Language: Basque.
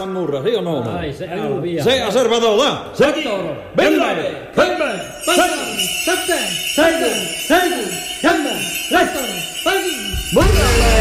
Ammurra, sì o no? Dai, allora, via. 6 a Servatola, 6, 29, 30, 7, 6, 7, 6, 7, 8, 9, 10.